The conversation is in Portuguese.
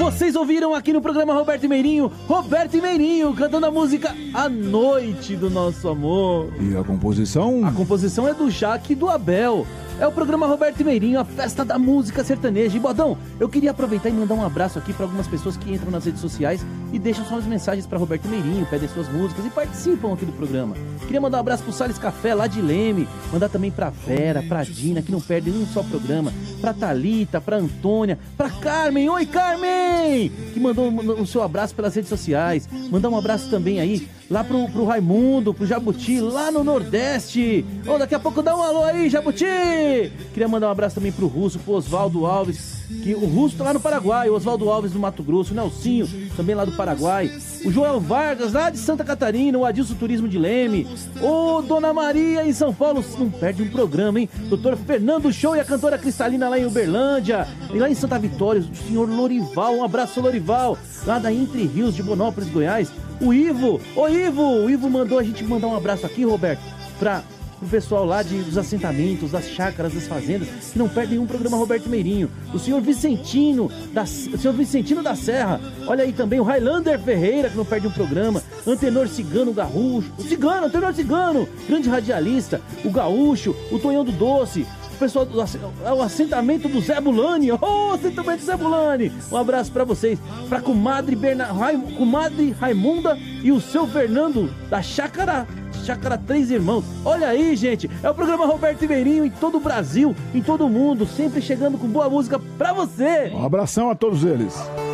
Vocês ouviram aqui no programa Roberto Meirinho cantando a música A Noite do Nosso Amor. E a composição? A composição é do Jaque e do Abel. É o programa Roberto Meirinho, a festa da música sertaneja. E Bodão, eu queria aproveitar e mandar um abraço aqui para algumas pessoas que entram nas redes sociais e deixam suas mensagens para Roberto Meirinho, pedem suas músicas e participam aqui do programa. Queria mandar um abraço pro Salles Café, lá de Leme. Mandar também pra Vera, pra Dina, que não perde um só programa. Pra Thalita, pra Antônia, pra Carmen. Oi, Carmen! Que mandou o seu abraço pelas redes sociais. Mandar um abraço também aí lá pro Raimundo, pro Jabuti, lá no Nordeste. Ô, daqui a pouco dá um alô aí, Jabuti! Queria mandar um abraço também pro Russo, pro Oswaldo Alves, que o Russo tá lá no Paraguai, o Oswaldo Alves do Mato Grosso, o Nelsinho, também lá do Paraguai, o Joel Vargas, lá de Santa Catarina, o Adilson Turismo de Leme, o Dona Maria em São Paulo, não perde um programa, hein? Doutor Fernando Show e a cantora Cristalina lá em Uberlândia, e lá em Santa Vitória, o senhor Lorival, um abraço, Lorival, lá da Entre Rios de Bonópolis, Goiás, o Ivo, o Ivo mandou a gente mandar um abraço aqui, Roberto, pro pessoal lá dos assentamentos, das chácaras, das fazendas, que não perdem um programa Roberto Meirinho. O senhor Vicentino da Serra, olha aí também o Highlander Ferreira, que não perde um programa, Antenor Cigano Garrucho, Antenor Cigano, grande radialista, o Gaúcho, o Tonhão do Doce, o pessoal o assentamento do Zé Bulani, assentamento do Zé Bulani, um abraço pra vocês, pra comadre Raimunda e o seu Fernando da Chácara Três Irmãos. Olha aí, gente, é o programa Roberto Meirinho em todo o Brasil, em todo o mundo, sempre chegando com boa música pra você. Um abração a todos eles.